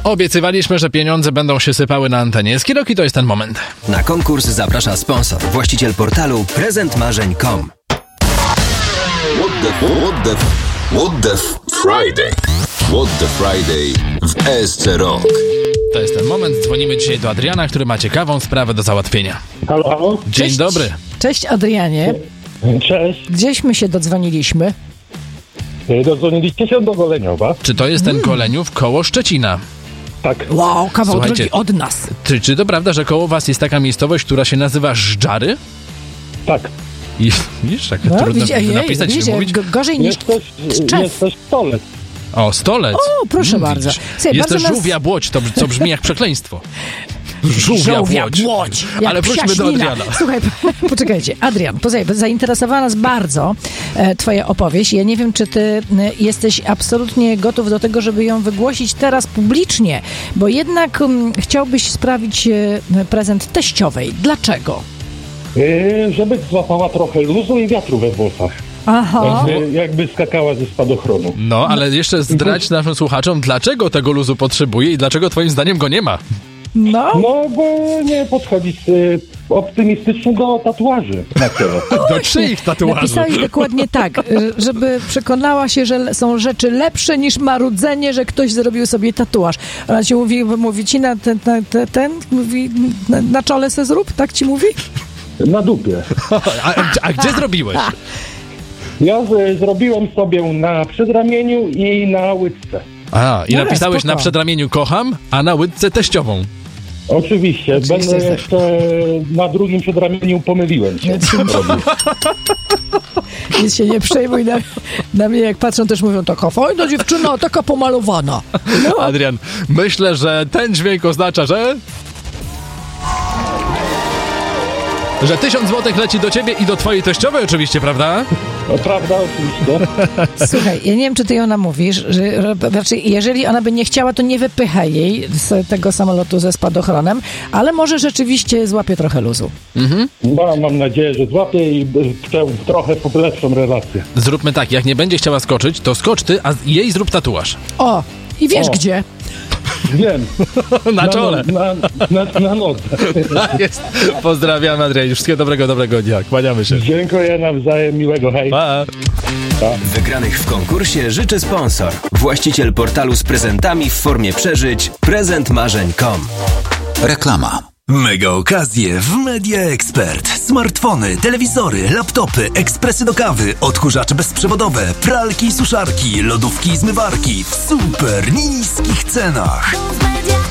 Obiecywaliśmy, że pieniądze będą się sypały na antenie. Skiroki to jest ten moment. Na konkurs zaprasza sponsor, właściciel portalu prezentmarzeń.com. What the Friday? What the Friday w ESC Rock. To jest ten moment. Dzwonimy dzisiaj do Adriana, który ma ciekawą sprawę do załatwienia. Halo, halo? Dzień dobry. Cześć Adrianie. Cześć. Gdzieśmy się dodzwoniliśmy? Dodzwoniliście się do Goleniowa. Czy to jest ten Goleniów koło Szczecina? Tak. Wow, kawał Słuchajcie, drogi od nas. Czy to prawda, że koło was jest taka miejscowość, która się nazywa Żdżary? Tak. I widzisz, jak trudno napisać i mówić. Gorzej niż Jest też Stolec. O, Stolec. O, proszę bardzo. Słuchaj, Jest bardzo też Żółwia Błodź, to co brzmi jak przekleństwo. Żółwia Błodź. Ale wróćmy do Adriana. Słuchaj, poczekajcie. Adrian, zainteresowała nas bardzo twoja opowieść. Ja nie wiem, czy ty jesteś absolutnie gotów do tego, żeby ją wygłosić teraz publicznie, bo jednak chciałbyś sprawić prezent teściowej. Dlaczego? Żeby złapała trochę luzu i wiatru we włosach. Aha. Jakby skakała ze spadochronu. No, ale jeszcze zdradź naszym słuchaczom, dlaczego tego luzu potrzebuje i dlaczego twoim zdaniem go nie ma. No, Bo nie podchodzi optymistycznie do tatuaży na ciele. Do czyich tatuaży? napisałeś dokładnie tak, żeby przekonała się, że są rzeczy lepsze niż marudzenie, że ktoś zrobił sobie tatuaż. Ona ci mówi ci mówi na czole se zrób, tak ci mówi? Na dupie. A gdzie zrobiłeś? Ja zrobiłem sobie na przedramieniu i na łydce. I Dobra, napisałeś spoko. na przedramieniu kocham, a na łydce teściową. Oczywiście. Będę tak. jeszcze na drugim przedramieniu pomyliłem się. Nic się nie przejmuj. Na mnie jak patrzą, też mówią, taka fajna dziewczyna, taka pomalowana. No. Adrian, myślę, że ten dźwięk oznacza, że 1000 złotych leci do ciebie i do twojej teściowej oczywiście, prawda? No, prawda, oczywiście. Słuchaj, ja nie wiem, czy ty ją namówisz, że raczej jeżeli ona by nie chciała, to nie wypychaj jej z tego samolotu ze spadochronem, ale może rzeczywiście złapie trochę luzu. Mam nadzieję, że złapię i trochę polepszą relację. Zróbmy tak, jak nie będzie chciała skoczyć, to skocz ty, a jej zrób tatuaż. O, i wiesz gdzie? Wiem. Na czole. Na nodze. Tak jest. Pozdrawiam, Adrian. Wszystkiego dobrego dnia. Kłaniamy się. Dziękuję nawzajem, miłego, hej. Pa. Wygranych w konkursie życzy sponsor, właściciel portalu z prezentami w formie przeżyć prezentmarzeń.com. Reklama. Mega okazje w Media Expert. Smartfony, telewizory, laptopy, ekspresy do kawy, odkurzacze bezprzewodowe, pralki i suszarki, lodówki i zmywarki w super niskich cenach.